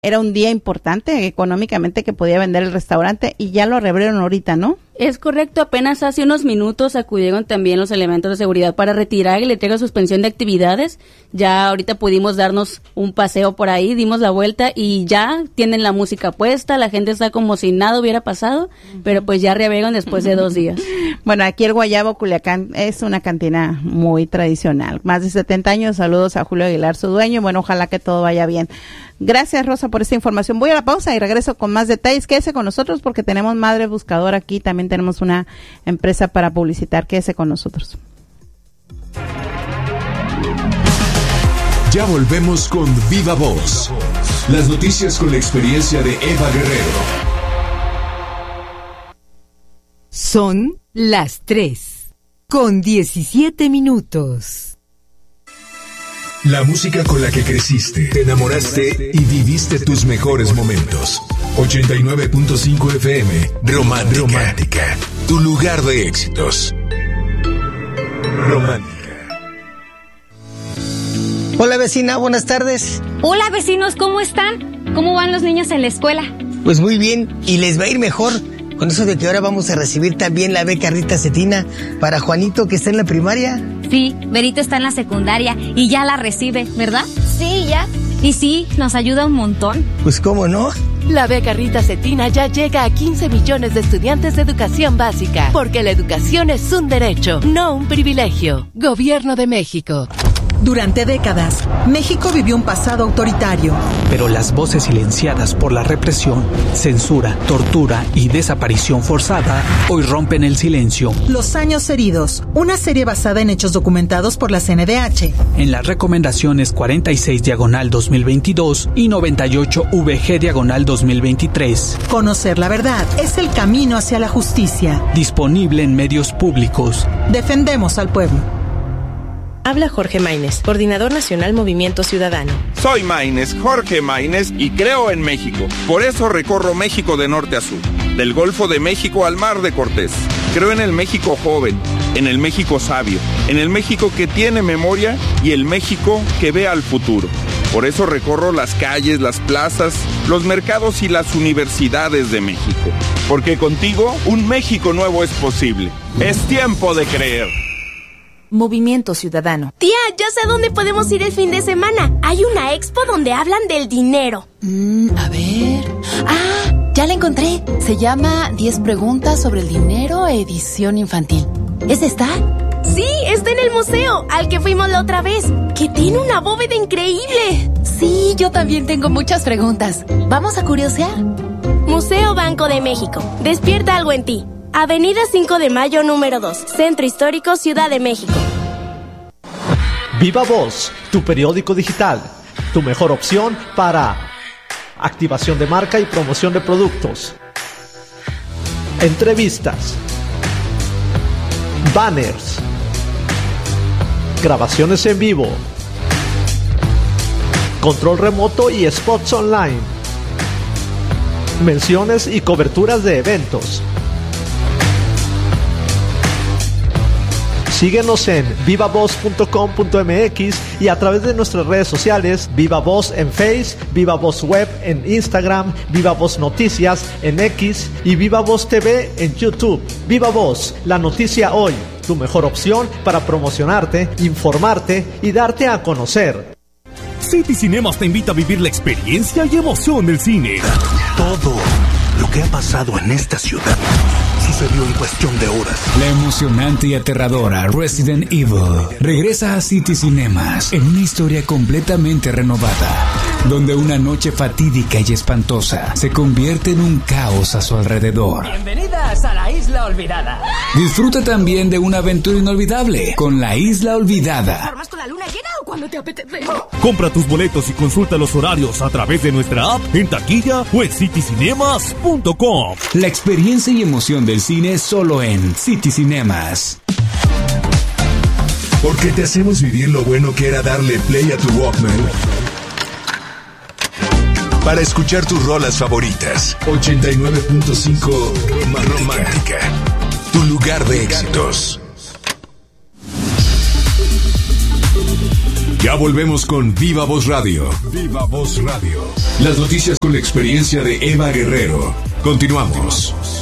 era un día importante económicamente que podía vender el restaurante y ya lo reabrieron ahorita, ¿no? Es correcto, apenas hace unos minutos acudieron también los elementos de seguridad para retirar el letrero de suspensión de actividades. Ya ahorita pudimos darnos un paseo por ahí, dimos la vuelta y ya tienen la música puesta, la gente está como si nada hubiera pasado, pero pues ya reabrieron después de 2 días. Bueno, aquí el Guayabo Culiacán es una cantina muy tradicional, más de 70 años, saludos a Julio Aguilar, su dueño, bueno, ojalá que todo vaya bien. Gracias, Rosa, por esta información. Voy a la pausa y regreso con más detalles. Quédese con nosotros porque tenemos Madre Buscadora aquí, también tenemos una empresa para publicitar. Quédese con nosotros. Ya volvemos con Viva Voz. Las noticias con la experiencia de Eva Guerrero. Son las 3:17. La música con la que creciste, te enamoraste y viviste tus mejores momentos. 89.5 FM, Romántica, tu lugar de éxitos. Romántica. Hola vecina, buenas tardes. Hola vecinos, ¿cómo están? ¿Cómo van los niños en la escuela? Pues muy bien, y les va a ir mejor con eso de que ahora vamos a recibir también la beca Rita Cetina para Juanito que está en la primaria. Sí, Berito está en la secundaria y ya la recibe, ¿verdad? Sí, ya. Y sí, nos ayuda un montón. Pues cómo no. La beca Rita Cetina ya llega a 15 millones de estudiantes de educación básica, porque la educación es un derecho, no un privilegio. Gobierno de México. Durante décadas, México vivió un pasado autoritario. Pero las voces silenciadas por la represión, censura, tortura y desaparición forzada hoy rompen el silencio. Los años heridos, una serie basada en hechos documentados por la CNDH. En las recomendaciones 46/2022 y 98/VG/2023. Conocer la verdad es el camino hacia la justicia. Disponible en medios públicos. Defendemos al pueblo. Habla Jorge Maínez, Coordinador Nacional Movimiento Ciudadano. Soy Maínez, Jorge Maínez, y creo en México. Por eso recorro México de norte a sur, del Golfo de México al Mar de Cortés. Creo en el México joven, en el México sabio, en el México que tiene memoria y el México que ve al futuro. Por eso recorro las calles, las plazas, los mercados y las universidades de México. Porque contigo, un México nuevo es posible. Es tiempo de creer. Movimiento Ciudadano. Tía, ya sé dónde podemos ir el fin de semana. Hay una expo donde hablan del dinero. A ver... ¡Ah! Ya la encontré. Se llama 10 preguntas sobre el dinero, edición infantil. ¿Es esta? Sí, está en el museo, al que fuimos la otra vez, que tiene una bóveda increíble. Sí, yo también tengo muchas preguntas. ¿Vamos a curiosear? Museo Banco de México. Despierta algo en ti. Avenida 5 de Mayo, número 2, Centro Histórico, Ciudad de México. Viva Voz, tu periódico digital, tu mejor opción para activación de marca y promoción de productos, entrevistas, banners, grabaciones en vivo, control remoto y spots online, menciones y coberturas de eventos. Síguenos en vivavoz.com.mx y a través de nuestras redes sociales, Viva Voz en Face, Viva Voz Web en Instagram, Viva Voz Noticias en X y Viva Voz TV en YouTube. Viva Voz, la noticia hoy, tu mejor opción para promocionarte, informarte y darte a conocer. City Cinemas te invita a vivir la experiencia y emoción del cine. Todo lo que ha pasado en esta ciudad sucedió en cuestión de horas. La emocionante y aterradora Resident Evil regresa a City Cinemas en una historia completamente renovada, donde una noche fatídica y espantosa se convierte en un caos a su alrededor. Bienvenidas a la Isla Olvidada. Disfruta también de una aventura inolvidable con La Isla Olvidada. ¿Formas con la luna llena o cuando te apetece? Compra tus boletos y consulta los horarios a través de nuestra app, en taquilla o en citycinemas.com. La experiencia y emoción del cine solo en City Cinemas. Porque te hacemos vivir lo bueno que era darle play a tu Walkman para escuchar tus rolas favoritas. 89.5 Romántica, tu lugar de éxitos. Y Ya volvemos con Viva Voz Radio. Viva Voz Radio. Las noticias con la experiencia de Eva Guerrero. Continuamos.